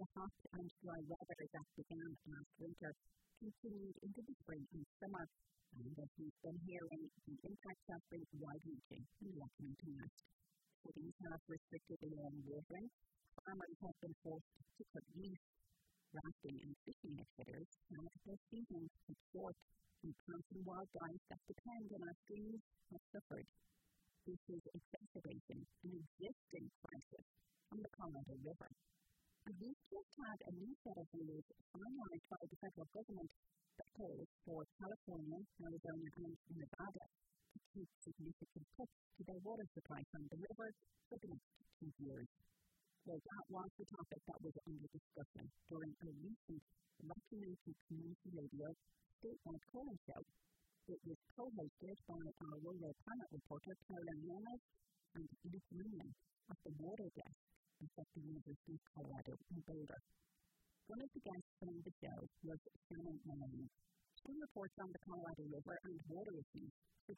The hot and dry weather that began last winter continued into the spring and summer, and as we've been hearing, the impacts have been wide-reaching in Leckington West. Cities have restricted the lawn watering, farmers have been forced to cut leaves, rafting and fishing exhibitors have their seasons cut short, and plants and wildlife that depend on our streams have suffered. This is exacerbating an existing crisis on the Colorado River. And we've just had a new set of rules finalized by the federal government that calls for California, Arizona and Nevada to keep significant cuts to their water supply from the river for the next 2 years. Well, that was the topic that was under discussion during a recent Rocky Mountain Community Radio statewide call-in show. It was co-hosted by our Rural Planet reporter Carolyn Yamas and Luke Newman at the Water Desk at the University of Colorado in Boulder. One of the guests on the show was Shannon Maloney. She reports on the Colorado River and water issues